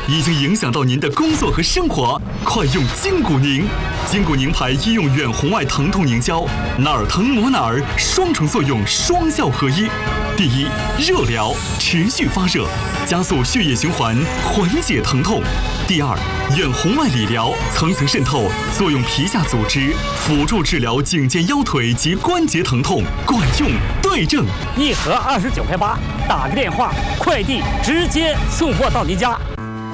已经影响到您的工作和生活，快用筋骨宁！筋骨宁牌医用远红外疼痛凝胶，哪儿疼抹哪儿，双重作用，双效合一。第一，热疗，持续发热，加速血液循环，缓解疼痛。第二，远红外理疗，层层渗透，作用皮下组织，辅助治疗颈肩腰腿及关节疼痛，管用对症。 一盒29.8块，打个电话，快递直接送货到您家。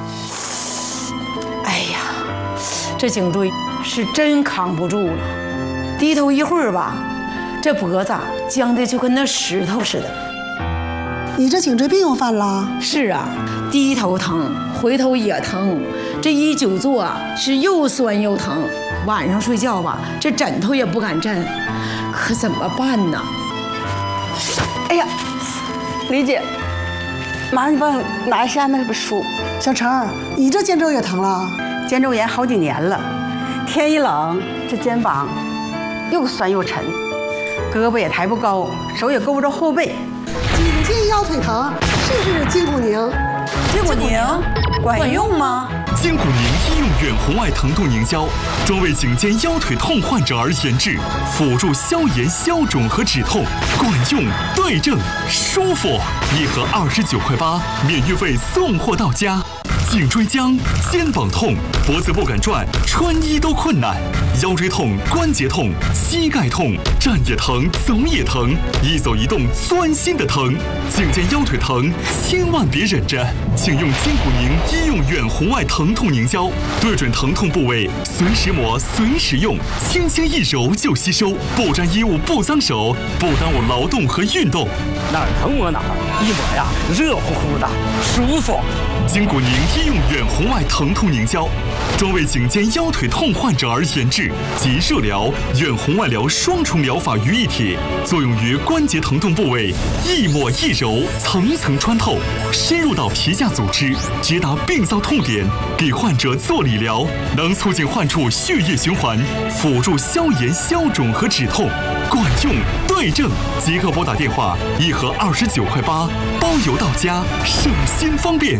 哎呀，这颈椎是真扛不住了，低头一会儿吧，这脖子僵的就跟那石头似的。 你这颈椎病又犯了？ 是啊，低头疼，回头也疼，这一久坐啊是又酸又疼，晚上睡觉吧，这枕头也不敢枕，可怎么办呢？ 哎呀，李姐，麻烦你帮我拿一下那本书。 小陈，你这肩周也疼了？ 肩周炎好几年了，天一冷，这肩膀又酸又沉，胳膊也抬不高，手也够不着后背。 颈肩腰腿疼，试试筋骨宁。 筋骨宁管用吗？ 筋骨宁医用远红外疼痛凝胶，专为颈肩腰腿痛患者而研制，辅助消炎、消肿和止痛，管用对症，舒服。一盒29.8块，免运费送货到家。颈椎僵、肩膀痛、脖子不敢转、穿衣都困难，腰椎痛、关节痛、膝盖痛，站也疼，走也疼，一走一动钻心的疼。颈肩腰腿疼，千万别忍着，请用筋骨宁医用远红外疼痛凝胶，对准疼痛部位，随时抹，随时用，轻轻一揉就吸收，不沾衣物，不脏手，不耽误劳动和运动。 哪儿疼抹哪儿，一抹呀热乎乎的，舒服。 筋骨宁医用远红外疼痛凝胶，专为颈肩腰腿痛患者而研制，集热疗、远红外疗双重疗法于一体，作用于关节疼痛部位，一抹一揉，层层穿透，深入到皮下组织，直达病灶痛点，给患者做理疗，能促进患处血液循环，辅助消炎、消肿和止痛，管用对症。即刻拨打电话，一盒29.8块，包邮到家，省心方便。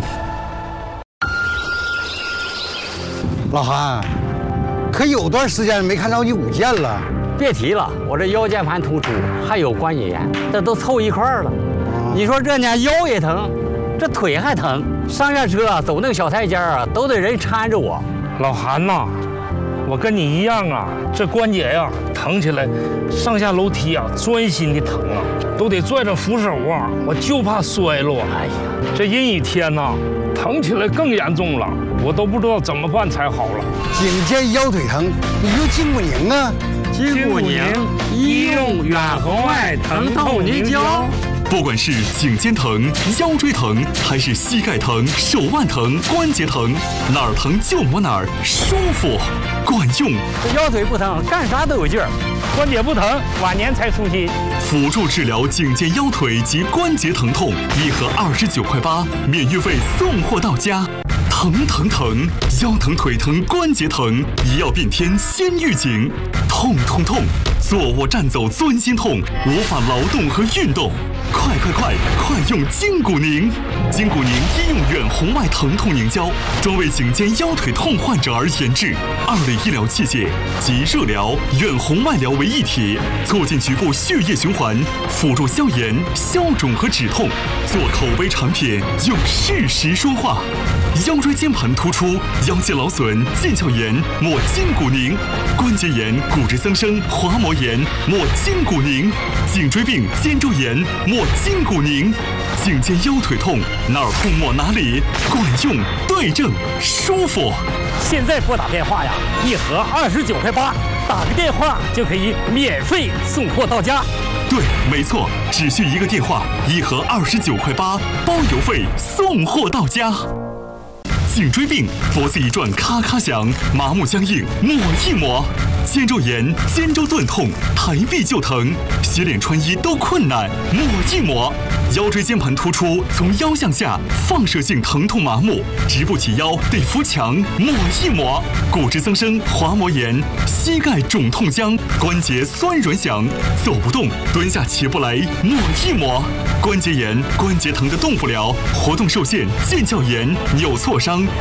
老韩，可有段时间没看着你舞剑了。 别提了，我这腰间盘突出，还有关节炎，这都凑一块儿了。你说这呢，腰也疼，这腿还疼，上下车走那个小台阶啊，都得人搀着我。 老韩呐，我跟你一样啊，这关节呀疼起来，上下楼梯啊钻心的疼啊，都得拽着扶手啊，我就怕摔了啊。哎呀，这阴雨天呐，疼起来更严重了，我都不知道怎么办才好了。 颈肩腰腿疼，你用筋骨宁啊？ 筋骨宁医用远红外疼痛凝胶。 不管是颈肩疼、腰椎疼，还是膝盖疼、手腕疼、关节疼，哪儿疼就抹哪儿，舒服，管用。 这腰腿不疼，干啥都有劲儿；关节不疼，晚年才舒心。 辅助治疗颈肩腰腿及关节疼痛，一盒29.8块，免运费送货到家。疼疼疼，腰疼腿疼关节疼，一药变天先预警。痛痛痛，坐卧站走钻心痛，无法劳动和运动。快用筋骨宁！筋骨宁医用远红外疼痛凝胶，专为颈肩腰腿痛患者而研制，2类医疗器械集热疗、远红外疗为一体，促进局部血液循环，辅助消炎、消肿和止痛。做口碑产品，用事实说话。腰椎间盘突出、腰肌劳损、腱鞘炎，抹筋骨宁；关节炎、骨质增生、滑膜炎，抹筋骨宁；颈椎病、肩周炎，抹筋骨宁；颈肩腰腿痛，哪儿痛抹哪里，管用对症，舒服。 现在拨打电话呀，一盒29.8块，打个电话就可以免费送货到家。 对，没错，只需一个电话，一盒29.8块，包邮费送货到家。颈椎病，脖子一转咔咔响，麻木僵硬，抹一抹；肩周炎、肩周钝痛，抬臂就疼，洗脸穿衣都困难，抹一抹；腰椎间盘突出，从腰向下放射性疼痛麻木，直不起腰得扶墙，抹一抹；骨质增生、滑膜炎，膝盖肿痛僵，关节酸软响，走不动，蹲下起不来，抹一抹；关节炎、关节疼的动不了，活动受限，腱鞘炎、扭挫伤。